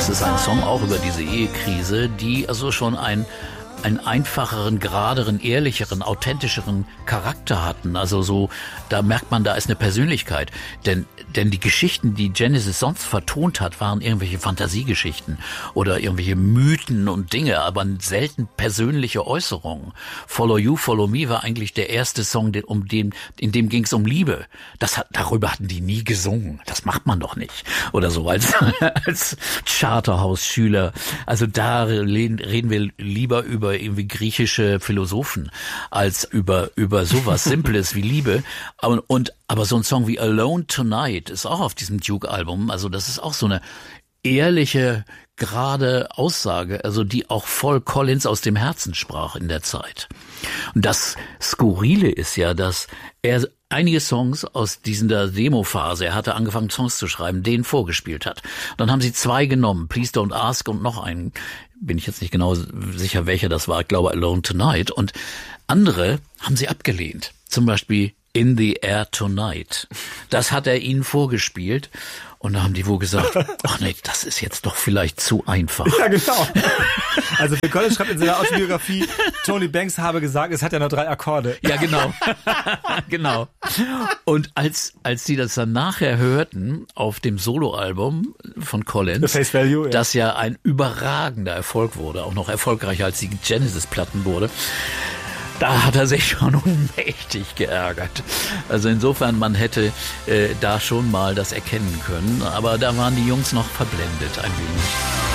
Das ist ein Song auch über diese Ehekrise, die also schon einen einfacheren, geraderen, ehrlicheren, authentischeren Charakter hatten. Also so, da merkt man, da ist eine Persönlichkeit. Denn die Geschichten, die Genesis sonst vertont hat, waren irgendwelche Fantasiegeschichten oder irgendwelche Mythen und Dinge, aber selten persönliche Äußerungen. Follow You, Follow Me war eigentlich der erste Song, in dem ging es um Liebe. Darüber hatten die nie gesungen. Das macht man doch nicht. Oder so als Charterhaus-Schüler. Also da reden wir lieber über irgendwie griechische Philosophen als über sowas Simples wie Liebe. Aber so ein Song wie Alone Tonight ist auch auf diesem Duke-Album. Also das ist auch so eine ehrliche, gerade Aussage, also die auch voll Collins aus dem Herzen sprach in der Zeit. Und das Skurrile ist ja, dass er einige Songs aus dieser Demo-Phase, er hatte angefangen Songs zu schreiben, denen vorgespielt hat. Dann haben sie 2 genommen, Please Don't Ask und noch einen, bin ich jetzt nicht genau sicher, welcher das war, ich glaube Alone Tonight. Und andere haben sie abgelehnt, zum Beispiel In the Air Tonight. Das hat er ihnen vorgespielt. Und da haben die wohl gesagt, ach nee, das ist jetzt doch vielleicht zu einfach. Ja, genau. Also Phil Collins schreibt in seiner Autobiografie, Tony Banks habe gesagt, es hat ja nur 3 Akkorde. Ja, genau. Genau. Und als die das dann nachher hörten auf dem Soloalbum von Collins, The Face Value, ja, das ja ein überragender Erfolg wurde, auch noch erfolgreicher als die Genesis-Platten wurde, da hat er sich schon mächtig geärgert. Also insofern, man hätte da schon mal das erkennen können. Aber da waren die Jungs noch verblendet ein wenig.